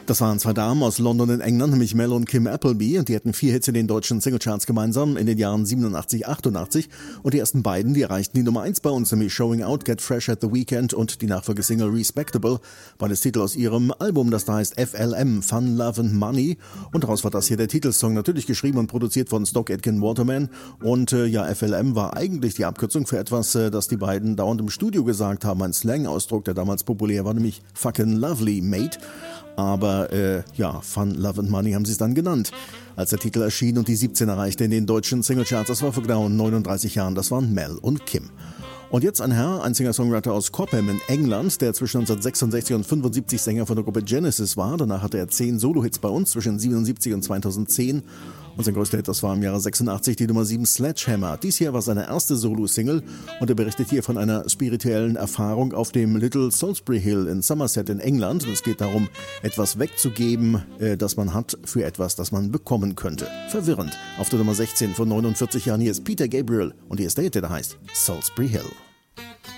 Das waren zwei Damen aus London in England, nämlich Mel und Kim Appleby, und die hatten 4 Hits in den deutschen Singlecharts gemeinsam in den Jahren 87, 88, und die ersten beiden, die erreichten die Nummer 1 bei uns, nämlich Showing Out, Get Fresh at the Weekend und die Nachfolgesingle Respectable, beides Titel aus ihrem Album, das da heißt FLM, Fun, Love and Money, und daraus war das hier der Titelsong, natürlich geschrieben und produziert von Stock Aitken Waterman, und FLM war eigentlich die Abkürzung für etwas, das die beiden dauernd im Studio gesagt haben, ein Slang-Ausdruck, der damals populär war, nämlich Fucking Lovely Mate. Aber Fun, Love and Money haben sie es dann genannt, als der Titel erschien und die 17 erreichte in den deutschen Singlecharts. Das war vor genau 39 Jahren, das waren Mel und Kim. Und jetzt ein Herr, ein Singer-Songwriter aus Cobham in England, der zwischen 1966 und 75 Sänger von der Gruppe Genesis war. Danach hatte er 10 Solo-Hits bei uns zwischen 77 und 2010. Und sein größter Hit, das war im Jahre 86 die Nummer 7 Sledgehammer. Dies hier war seine erste Solo-Single und er berichtet hier von einer spirituellen Erfahrung auf dem Little Salisbury Hill in Somerset in England. Und es geht darum, etwas wegzugeben, das man hat, für etwas, das man bekommen könnte. Verwirrend. Auf der Nummer 16 von 49 Jahren, hier ist Peter Gabriel und hier ist der Hit, der heißt Salisbury Hill.